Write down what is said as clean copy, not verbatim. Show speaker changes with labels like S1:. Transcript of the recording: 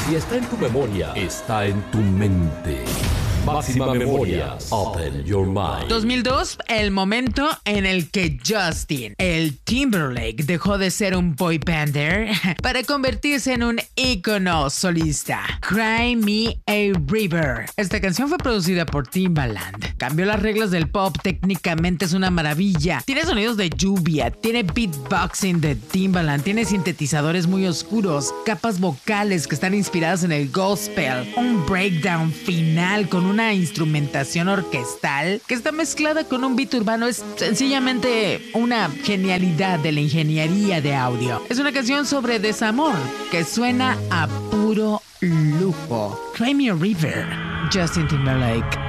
S1: Si está en tu memoria, está en tu mente. Máxima Memorias. Open your mind.
S2: 2002, el momento en el que Justin, el Timberlake, dejó de ser un boy bander para convertirse en un ícono solista. Cry Me a River. Esta canción fue producida por Timbaland. Cambió las reglas del pop, técnicamente es una maravilla. Tiene sonidos de lluvia, tiene beatboxing de Timbaland, tiene sintetizadores muy oscuros, capas vocales que están inspiradas en el gospel, un breakdown final con una instrumentación orquestal que está mezclada con un beat urbano. Es sencillamente una genialidad de la ingeniería de audio. Es una canción sobre desamor que suena a puro lujo. Cry Me a River, Justin Timberlake.